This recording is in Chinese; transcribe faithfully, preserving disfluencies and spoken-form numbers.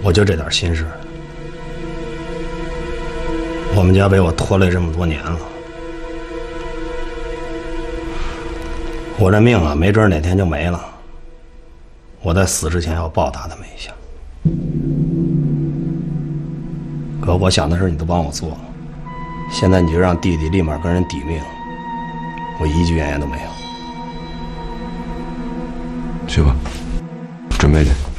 我就这点心事。我们家被我拖累这么多年了，我这命啊，没准哪天就没了。我在死之前要报答他们一下。可我想的事你都帮我做了，现在你就让弟弟立马跟人抵命，我一句怨言都没有。 去吧，准备去。